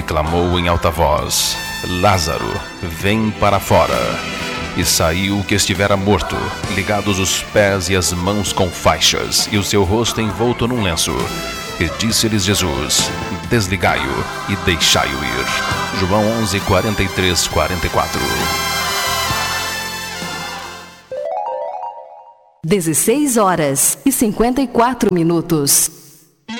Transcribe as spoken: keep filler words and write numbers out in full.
e clamou em alta voz: Lázaro, vem para fora. E saiu o que estivera morto, ligados os pés e as mãos com faixas, e o seu rosto envolto num lenço. E disse-lhes Jesus: desligai-o e deixai-o ir. João onze, quarenta e três, quarenta e quatro. dezesseis horas e cinquenta e quatro minutos.